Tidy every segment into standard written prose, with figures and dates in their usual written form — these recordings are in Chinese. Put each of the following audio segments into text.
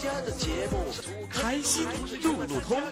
开心路路通。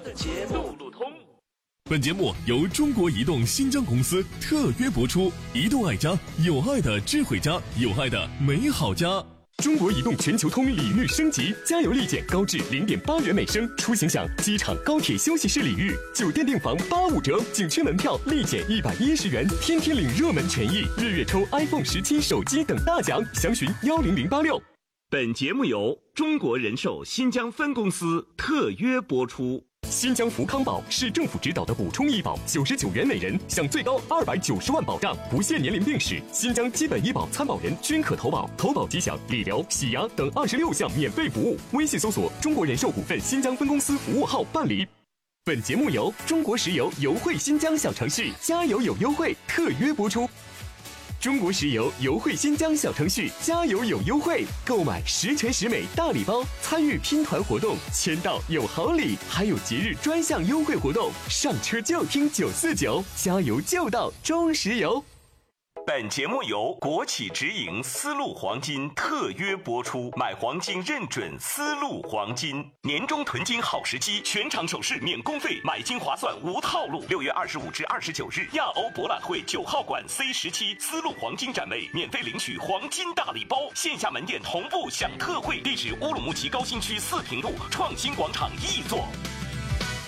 本节目由中国移动新疆公司特约播出。移动爱家，有爱的智慧家，有爱的美好家。中国移动全球通礼遇升级，加油立减高至0.8元每升，出行享机场、高铁休息室礼遇，酒店订房85折，景区门票立减110元，天天领热门权益，月月抽 iPhone 17手机等大奖，详询10086。 本节目由中国人寿新疆分公司特约播出。 新疆福康宝是政府指导的补充医保，99元每人，享最高290万保障，不限年龄病史。新疆基本医保参保人均可投保，投保即享理疗、洗牙等26项免费服务。微信搜索中国人寿股份新疆分公司服务号办理。本节目由中国石油油汇新疆小城市加油有优惠特约播出。中国石油油汇新疆小程序加油有优惠，购买10全10美大礼包，参与拼团活动，签到有好礼，还有节日专项优惠活动，上车就听949，加油就到中石油。 本节目由国企直营丝路黄金特约播出，买黄金认准丝路黄金，年终囤金好时机，全场首饰免工费，买金划算无套路。6月25至29日，亚欧博览会9号馆 C17丝路黄金展位，免费领取黄金大礼包，线下门店同步享特惠，地址乌鲁木齐高新区4平路创新广场1座。